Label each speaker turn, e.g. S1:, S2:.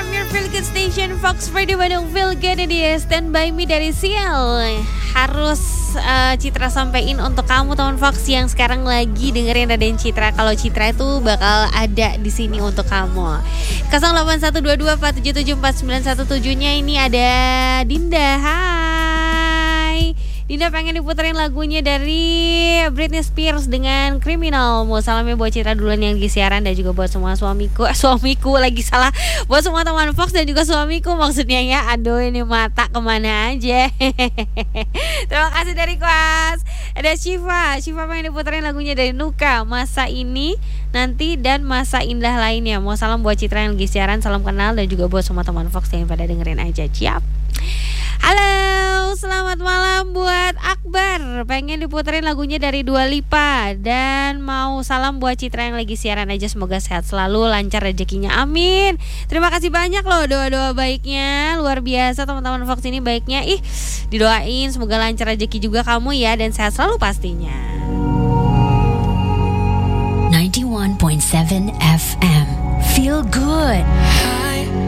S1: FM, your feel good station, Fox Radio Bandung, feel good dia. Stand by me dari Sial. Harus Citra sampein untuk kamu teman Fox yang sekarang lagi dengerin Raden Citra. Kalau Citra itu bakal ada di sini untuk kamu. 081247749117-nya ini ada Dinda. Hai. Dinda pengen diputerin lagunya dari Britney Spears dengan Criminal. Mau salamnya buat Citra duluan yang lagi siaran dan juga buat semua suamiku lagi salah. Buat semua teman Fox dan juga suamiku maksudnya ya. Aduh ini mata kemana aja. Terima kasih dari Kuas. Ada Syifa pengen diputerin lagunya dari Nuka, Masa Ini, Nanti, dan Masa Indah lainnya. Mau salam buat Citra yang lagi siaran, salam kenal, dan juga buat semua teman Fox yang pada dengerin aja. Siap. Halo, selamat malam buat Akbar. Pengen diputerin lagunya dari Dua Lipa. Dan mau salam buat Citra yang lagi siaran aja. Semoga sehat selalu, lancar rezekinya, amin. Terima kasih banyak loh doa-doa baiknya. Luar biasa teman-teman Fox ini baiknya. Didoain semoga lancar rezeki juga kamu ya. Dan sehat selalu pastinya.
S2: 91.7 FM. Feel good.